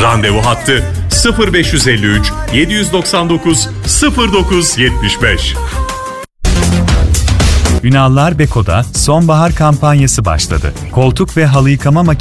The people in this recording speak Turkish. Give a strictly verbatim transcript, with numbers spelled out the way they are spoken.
Randevu hattı sıfır beş yüz elli üç yedi yüz doksan dokuz sıfır dokuz yetmiş beş. Ünallar Beko'da sonbahar kampanyası başladı. Koltuk ve halı yıkama makinesi